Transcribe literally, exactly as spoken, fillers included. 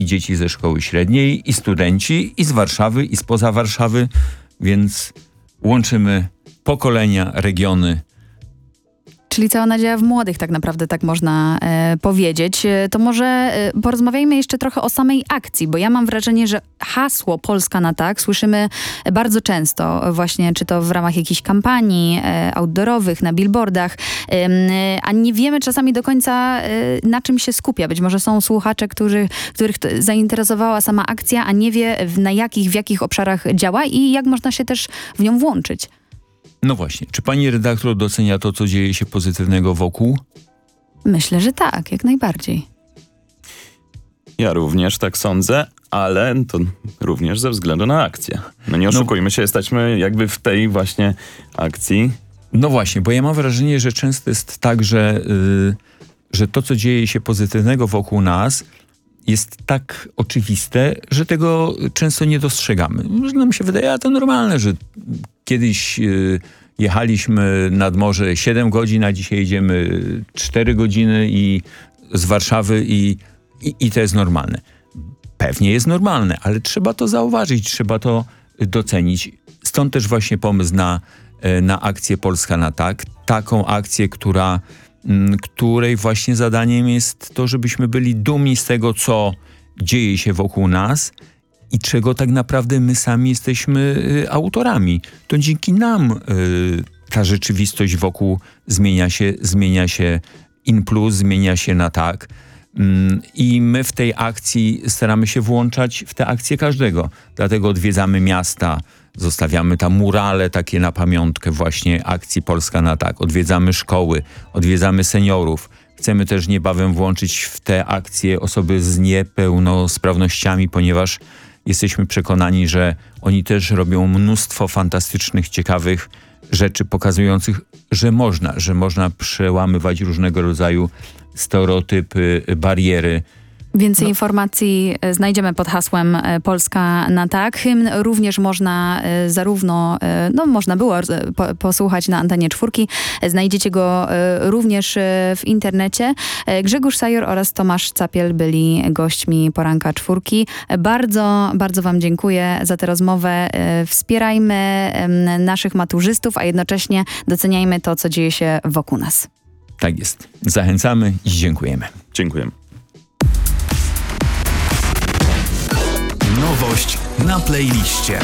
i dzieci ze szkoły średniej, i studenci, i z Warszawy, i spoza Warszawy, więc łączymy pokolenia, regiony. Czyli cała nadzieja w młodych, tak naprawdę, tak można e, powiedzieć. To może e, porozmawiajmy jeszcze trochę o samej akcji, bo ja mam wrażenie, że hasło Polska na tak słyszymy bardzo często, właśnie czy to w ramach jakichś kampanii e, outdoorowych, na billboardach, e, a nie wiemy czasami do końca, e, na czym się skupia. Być może są słuchacze, którzy, których zainteresowała sama akcja, a nie wie na jakich, w jakich obszarach działa i jak można się też w nią włączyć. No właśnie. Czy pani redaktor docenia to, co dzieje się pozytywnego wokół? Myślę, że tak, jak najbardziej. Ja również tak sądzę, ale to również ze względu na akcję. No nie oszukujmy no, się, jesteśmy jakby w tej właśnie akcji. No właśnie, bo ja mam wrażenie, że często jest tak, że, yy, że to, co dzieje się pozytywnego wokół nas, jest tak oczywiste, że tego często nie dostrzegamy. Że nam się wydaje, a to normalne, że kiedyś y, jechaliśmy nad morze siedem godzin, a dzisiaj jedziemy cztery godziny i z Warszawy i, i, i to jest normalne. Pewnie jest normalne, ale trzeba to zauważyć, trzeba to docenić. Stąd też właśnie pomysł na, na akcję Polska na tak. Taką akcję, która której właśnie zadaniem jest to, żebyśmy byli dumni z tego, co dzieje się wokół nas i czego tak naprawdę my sami jesteśmy y, autorami. To dzięki nam y, ta rzeczywistość wokół zmienia się, zmienia się in plus, zmienia się na tak. Ym, I my w tej akcji staramy się włączać w te akcje każdego. Dlatego odwiedzamy miasta, zostawiamy tam murale takie na pamiątkę właśnie akcji Polska na tak. Odwiedzamy szkoły, odwiedzamy seniorów. Chcemy też niebawem włączyć w te akcje osoby z niepełnosprawnościami, ponieważ jesteśmy przekonani, że oni też robią mnóstwo fantastycznych, ciekawych rzeczy pokazujących, że można, że można przełamywać różnego rodzaju stereotypy, bariery. Więcej No. informacji znajdziemy pod hasłem Polska na tak. Hymn również można zarówno, no można było po, posłuchać na antenie czwórki. Znajdziecie go również w internecie. Grzegorz Sajor oraz Tomasz Capiel byli gośćmi poranka czwórki. Bardzo, bardzo wam dziękuję za tę rozmowę. Wspierajmy naszych maturzystów, a jednocześnie doceniajmy to, co dzieje się wokół nas. Tak jest. Zachęcamy i dziękujemy. Dziękujemy. Nowość na playliście.